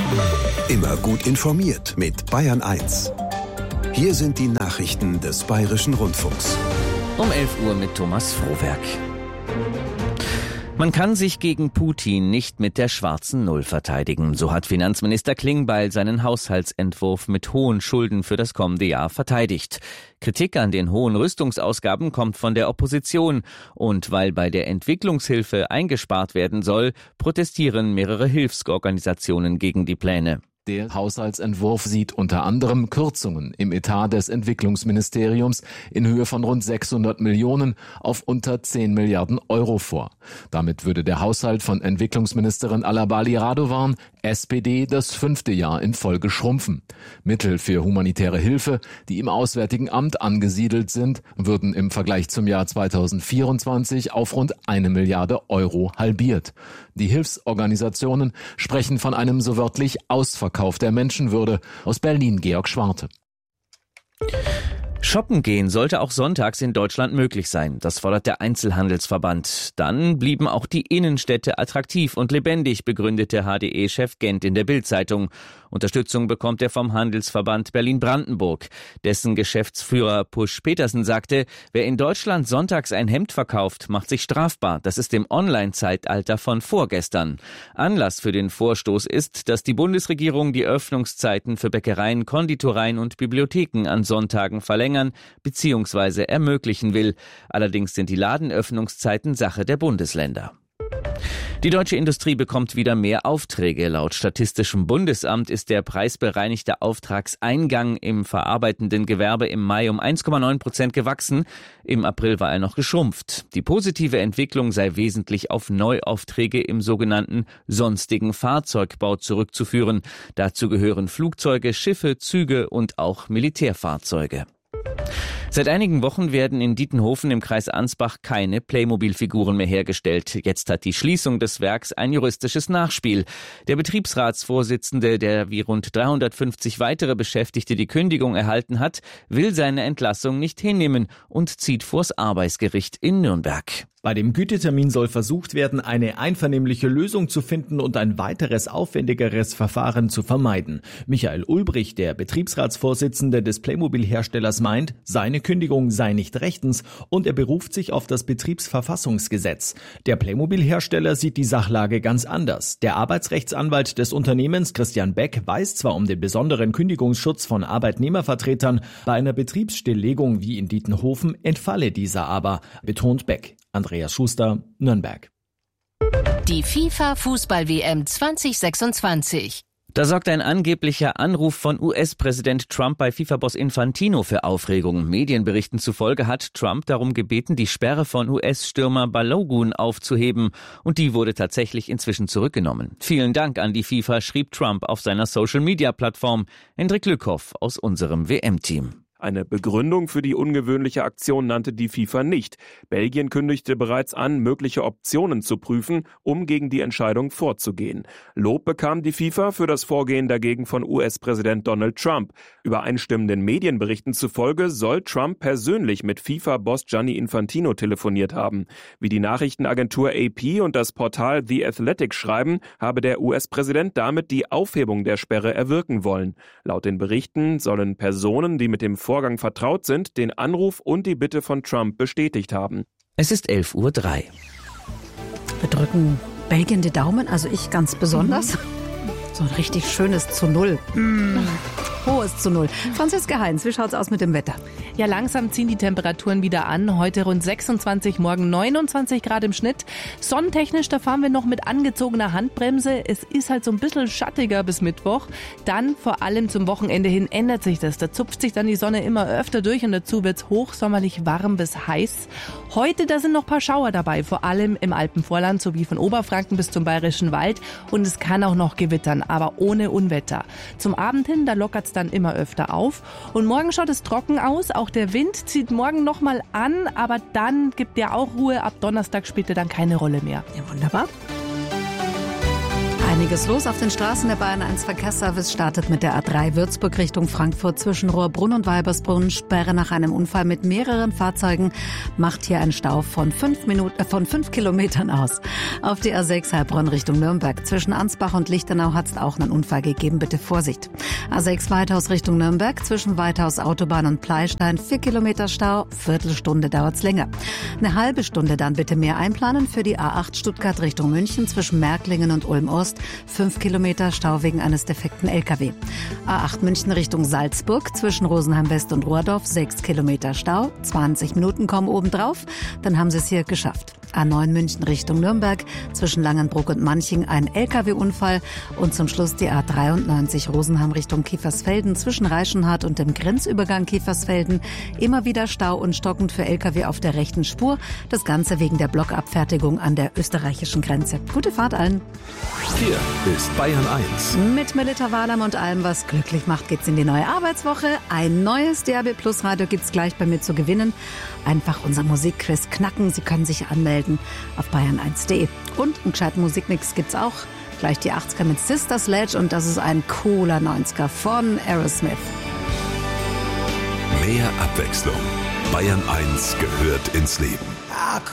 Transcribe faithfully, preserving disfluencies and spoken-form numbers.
Immer gut informiert mit Bayern eins. Hier sind die Nachrichten des Bayerischen Rundfunks. Um elf Uhr mit Thomas Frohwerk. Man kann sich gegen Putin nicht mit der schwarzen Null verteidigen. So hat Finanzminister Klingbeil seinen Haushaltsentwurf mit hohen Schulden für das kommende Jahr verteidigt. Kritik an den hohen Rüstungsausgaben kommt von der Opposition. Und weil bei der Entwicklungshilfe eingespart werden soll, protestieren mehrere Hilfsorganisationen gegen die Pläne. Der Haushaltsentwurf sieht unter anderem Kürzungen im Etat des Entwicklungsministeriums in Höhe von rund sechshundert Millionen auf unter zehn Milliarden Euro vor. Damit würde der Haushalt von Entwicklungsministerin Alabali Radovan, S P D, das fünfte Jahr in Folge schrumpfen. Mittel für humanitäre Hilfe, die im Auswärtigen Amt angesiedelt sind, würden im Vergleich zum Jahr zweitausendvierundzwanzig auf rund eine Milliarde Euro halbiert. Die Hilfsorganisationen sprechen von einem so wörtlich Ausverkauf der Menschenwürde. Aus Berlin Georg Schwarte. Shoppen gehen sollte auch sonntags in Deutschland möglich sein. Das fordert der Einzelhandelsverband. Dann blieben auch die Innenstädte attraktiv und lebendig, begründete H D E-Chef Gent in der Bild-Zeitung. Unterstützung bekommt er vom Handelsverband Berlin-Brandenburg. Dessen Geschäftsführer Pusch Petersen sagte, wer in Deutschland sonntags ein Hemd verkauft, macht sich strafbar. Das ist im Online-Zeitalter von vorgestern. Anlass für den Vorstoß ist, dass die Bundesregierung die Öffnungszeiten für Bäckereien, Konditoreien und Bibliotheken an Sonntagen verlängern bzw. ermöglichen will. Allerdings sind die Ladenöffnungszeiten Sache der Bundesländer. Die deutsche Industrie bekommt wieder mehr Aufträge. Laut Statistischem Bundesamt ist der preisbereinigte Auftragseingang im verarbeitenden Gewerbe im Mai um eins Komma neun Prozent gewachsen. Im April war er noch geschrumpft. Die positive Entwicklung sei wesentlich auf Neuaufträge im sogenannten sonstigen Fahrzeugbau zurückzuführen. Dazu gehören Flugzeuge, Schiffe, Züge und auch Militärfahrzeuge. Seit einigen Wochen werden in Dietenhofen im Kreis Ansbach keine Playmobil-Figuren mehr hergestellt. Jetzt hat die Schließung des Werks ein juristisches Nachspiel. Der Betriebsratsvorsitzende, der wie rund dreihundertfünfzig weitere Beschäftigte die Kündigung erhalten hat, will seine Entlassung nicht hinnehmen und zieht vors Arbeitsgericht in Nürnberg. Bei dem Gütetermin soll versucht werden, eine einvernehmliche Lösung zu finden und ein weiteres aufwendigeres Verfahren zu vermeiden. Michael Ulbrich, der Betriebsratsvorsitzende des Playmobil-Herstellers, meint, seine Kündigung sei nicht rechtens und er beruft sich auf das Betriebsverfassungsgesetz. Der Playmobil-Hersteller sieht die Sachlage ganz anders. Der Arbeitsrechtsanwalt des Unternehmens, Christian Beck, weiß zwar um den besonderen Kündigungsschutz von Arbeitnehmervertretern, bei einer Betriebsstilllegung wie in Dietenhofen entfalle dieser aber, betont Beck. Andreas Schuster, Nürnberg. Die FIFA-Fußball-W M zwanzig sechsundzwanzig. Da sorgt ein angeblicher Anruf von U S-Präsident Trump bei FIFA-Boss Infantino für Aufregung. Medienberichten zufolge hat Trump darum gebeten, die Sperre von U S-Stürmer Balogun aufzuheben. Und die wurde tatsächlich inzwischen zurückgenommen. Vielen Dank an die FIFA, schrieb Trump auf seiner Social-Media-Plattform. Hendrik Lückhoff aus unserem W M-Team. Eine Begründung für die ungewöhnliche Aktion nannte die FIFA nicht. Belgien kündigte bereits an, mögliche Optionen zu prüfen, um gegen die Entscheidung vorzugehen. Lob bekam die FIFA für das Vorgehen dagegen von U S-Präsident Donald Trump. Übereinstimmenden Medienberichten zufolge soll Trump persönlich mit FIFA-Boss Gianni Infantino telefoniert haben. Wie die Nachrichtenagentur A P und das Portal The Athletic schreiben, habe der U S-Präsident damit die Aufhebung der Sperre erwirken wollen. Laut den Berichten sollen Personen, die mit dem Vorgang vertraut sind, den Anruf und die Bitte von Trump bestätigt haben. Es ist elf Uhr drei. Wir drücken Belgien die Daumen, also ich ganz besonders. Mhm. So ein richtig schönes zu Null. Mm. Hohes zu Null. Franziska Heinz, wie schaut's aus mit dem Wetter? Ja, langsam ziehen die Temperaturen wieder an. Heute rund sechsundzwanzig, morgen neunundzwanzig Grad im Schnitt. Sonnentechnisch, da fahren wir noch mit angezogener Handbremse. Es ist halt so ein bisschen schattiger bis Mittwoch. Dann vor allem zum Wochenende hin ändert sich das. Da zupft sich dann die Sonne immer öfter durch und dazu wird's hochsommerlich warm bis heiß. Heute, da sind noch ein paar Schauer dabei, vor allem im Alpenvorland sowie von Oberfranken bis zum Bayerischen Wald. Und es kann auch noch gewittern, aber ohne Unwetter. Zum Abend hin, da lockert's dann immer öfter auf. Und morgen schaut es trocken aus. Auch der Wind zieht morgen nochmal an, aber dann gibt er auch Ruhe. Ab Donnerstag spielt er dann keine Rolle mehr. Ja, wunderbar. Einiges los auf den Straßen. Der Bayern eins Verkehrsservice startet mit der A drei Würzburg Richtung Frankfurt zwischen Rohrbrunn und Weibersbrunn. Sperre nach einem Unfall mit mehreren Fahrzeugen macht hier einen Stau von fünf Minuten, äh, von fünf Kilometern aus. Auf die A sechs Heilbronn Richtung Nürnberg zwischen Ansbach und Lichtenau hat es auch einen Unfall gegeben. Bitte Vorsicht. A sechs Weithaus Richtung Nürnberg zwischen Weithaus Autobahn und Pleistein vier Kilometer Stau. Viertelstunde dauert's länger. Eine halbe Stunde dann bitte mehr einplanen für die A acht Stuttgart Richtung München zwischen Märklingen und Ulm-Ost. Fünf Kilometer Stau wegen eines defekten L K W. A acht München Richtung Salzburg zwischen Rosenheim West und Rohrdorf. Sechs Kilometer Stau. zwanzig Minuten kommen obendrauf. Dann haben sie es hier geschafft. A neun München Richtung Nürnberg zwischen Langenbruck und Manching ein L K W-Unfall. Und zum Schluss die A dreiundneunzig Rosenheim Richtung Kiefersfelden zwischen Reichenhardt und dem Grenzübergang Kiefersfelden. Immer wieder Stau und stockend für L K W auf der rechten Spur. Das Ganze wegen der Blockabfertigung an der österreichischen Grenze. Gute Fahrt allen. Hier ist Bayern eins. Mit Melita Wahlheim und allem, was glücklich macht, geht's in die neue Arbeitswoche. Ein neues D A B Plus Radio gibt's gleich bei mir zu gewinnen. Einfach unser Musikquiz knacken. Sie können sich anmelden auf bayern eins punkt de. Und einen gescheiten Musikmix gibt's auch. Gleich die achtziger mit Sister Sledge und das ist ein cooler neunziger von Aerosmith. Mehr Abwechslung. Bayern eins gehört ins Leben. I